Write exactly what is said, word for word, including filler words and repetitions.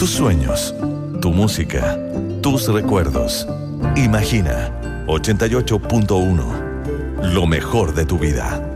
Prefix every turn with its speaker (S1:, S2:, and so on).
S1: tus sueños, tu música, tus recuerdos. Imagina ochenta y ocho punto uno, lo mejor de tu vida.